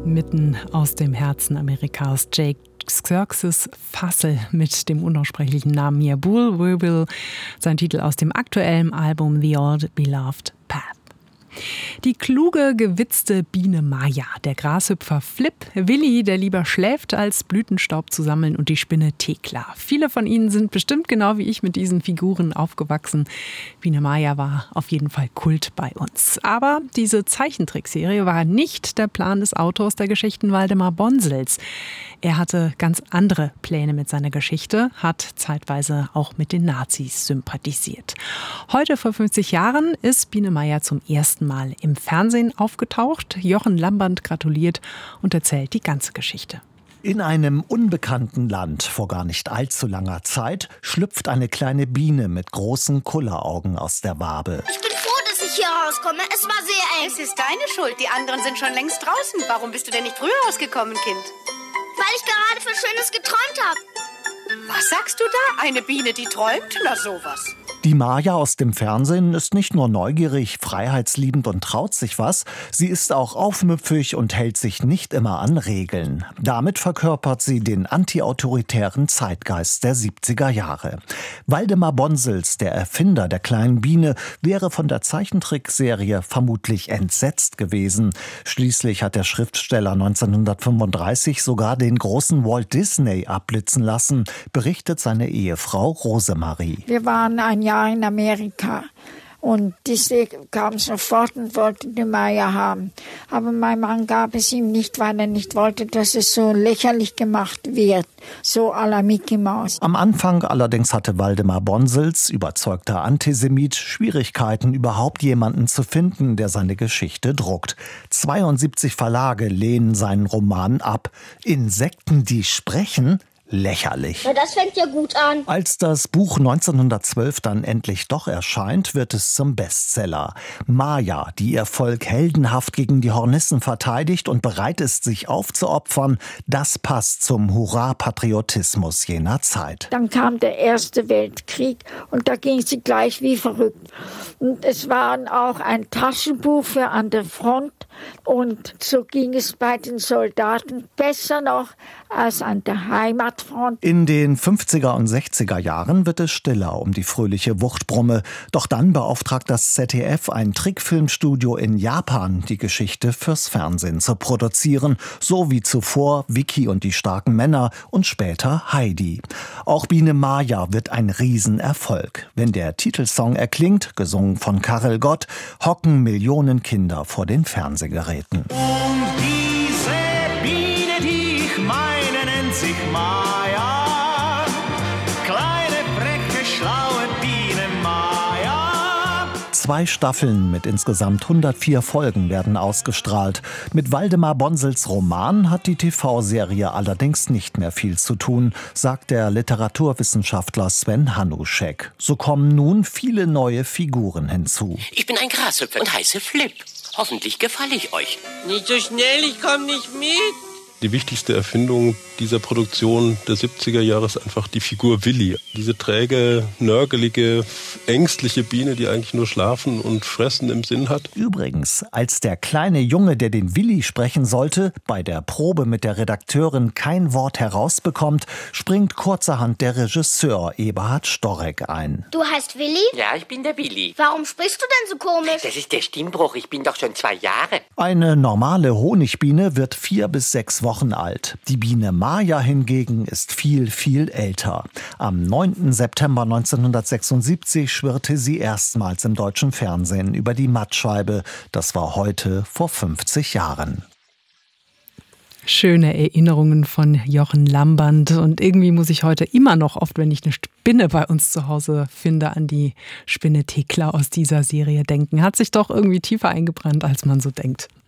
Mitten aus dem Herzen Amerikas, Jake Xerxes Fassel mit dem unaussprechlichen Namen hier, Bool Wirbel, sein Titel aus dem aktuellen Album The Old Beloved Path. Die kluge, gewitzte Biene Maya, der Grashüpfer Flip, Willi, der lieber schläft, als Blütenstaub zu sammeln, und die Spinne Thekla. Viele von Ihnen sind bestimmt genau wie ich mit diesen Figuren aufgewachsen. Biene Maya war auf jeden Fall Kult bei uns. Aber diese Zeichentrickserie war nicht der Plan des Autors der Geschichten, Waldemar Bonsels. Er hatte ganz andere Pläne mit seiner Geschichte, hat zeitweise auch mit den Nazis sympathisiert. Heute vor 50 Jahren ist Biene Maya zum ersten Mal im Fernsehen aufgetaucht. Jochen Lamband gratuliert und erzählt die ganze Geschichte. In einem unbekannten Land vor gar nicht allzu langer Zeit schlüpft eine kleine Biene mit großen Kulleraugen aus der Wabe. Ich bin froh, dass ich hier rauskomme. Es war sehr eng. Es ist deine Schuld. Die anderen sind schon längst draußen. Warum bist du denn nicht früher rausgekommen, Kind? Weil ich gerade für Schönes geträumt habe. Was sagst du da? Eine Biene, die träumt? Na sowas. Die Maya aus dem Fernsehen ist nicht nur neugierig, freiheitsliebend und traut sich was, sie ist auch aufmüpfig und hält sich nicht immer an Regeln. Damit verkörpert sie den antiautoritären Zeitgeist der 70er Jahre. Waldemar Bonsels, der Erfinder der kleinen Biene, wäre von der Zeichentrickserie vermutlich entsetzt gewesen. Schließlich hat der Schriftsteller 1935 sogar den großen Walt Disney abblitzen lassen, berichtet seine Ehefrau Rosemarie. Wir waren ein Jahr in Amerika und Disney kam sofort und wollte die Maya haben. Aber mein Mann gab es ihm nicht, weil er nicht wollte, dass es so lächerlich gemacht wird, so à la Mickey Mouse. Am Anfang allerdings hatte Waldemar Bonsels, überzeugter Antisemit, Schwierigkeiten, überhaupt jemanden zu finden, der seine Geschichte druckt. 72 Verlage lehnen seinen Roman ab. Insekten, die sprechen? Lächerlich. Na, das fängt ja gut an. Als das Buch 1912 dann endlich doch erscheint, wird es zum Bestseller. Maya, die ihr Volk heldenhaft gegen die Hornissen verteidigt und bereit ist, sich aufzuopfern, das passt zum Hurra-Patriotismus jener Zeit. Dann kam der Erste Weltkrieg und da ging sie gleich wie verrückt. Und es war auch ein Taschenbuch für an der Front und so ging es bei den Soldaten besser noch als an der Heimatfront. In den 50er und 60er Jahren wird es stiller um die fröhliche Wuchtbrumme. Doch dann beauftragt das ZDF ein Trickfilmstudio in Japan, die Geschichte fürs Fernsehen zu produzieren. So wie zuvor Vicky und die starken Männer und später Heidi. Auch Biene Maya wird ein Riesenerfolg. Wenn der Titelsong erklingt, gesungen von Karel Gott, hocken Millionen Kinder vor den Fernsehgeräten. Sich Maya, kleine, freche, schlaue Biene Maya. 2 Staffeln mit insgesamt 104 Folgen werden ausgestrahlt. Mit Waldemar Bonsels Roman hat die TV-Serie allerdings nicht mehr viel zu tun, sagt der Literaturwissenschaftler Sven Hanuschek. So kommen nun viele neue Figuren hinzu. Ich bin ein Grashüpfer und heiße Flip. Hoffentlich gefalle ich euch. Nicht so schnell, ich komm nicht mit. Die wichtigste Erfindung dieser Produktion der 70er Jahre ist einfach die Figur Willi. Diese träge, nörgelige, ängstliche Biene, die eigentlich nur schlafen und fressen im Sinn hat. Übrigens, als der kleine Junge, der den Willi sprechen sollte, bei der Probe mit der Redakteurin kein Wort herausbekommt, springt kurzerhand der Regisseur Eberhard Storek ein. Du heißt Willi? Ja, ich bin der Willi. Warum sprichst du denn so komisch? Das ist der Stimmbruch. Ich bin doch schon 2 Jahre. Eine normale Honigbiene wird 4 bis 6 Wochen alt. Die Biene Maya hingegen ist viel, viel älter. Am 9. September 1976 schwirrte sie erstmals im deutschen Fernsehen über die Mattscheibe. Das war heute vor 50 Jahren. Schöne Erinnerungen von Jochen Lamband. Und irgendwie muss ich heute immer noch, oft wenn ich eine Spinne bei uns zu Hause finde, an die Spinne Thekla aus dieser Serie denken. Hat sich doch irgendwie tiefer eingebrannt, als man so denkt.